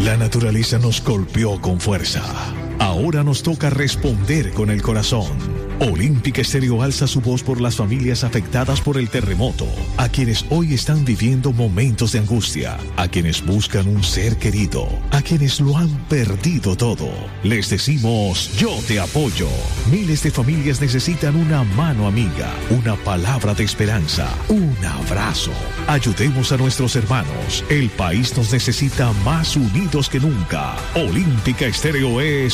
La naturaleza nos golpeó con fuerza. Ahora nos toca responder con el corazón. Olímpica Estéreo alza su voz por las familias afectadas por el terremoto, a quienes hoy están viviendo momentos de angustia, a quienes buscan un ser querido, a quienes lo han perdido todo. Les decimos, yo te apoyo. Miles de familias necesitan una mano amiga, una palabra de esperanza, un abrazo. Ayudemos a nuestros hermanos. El país nos necesita más unidos que nunca. Olímpica Estéreo es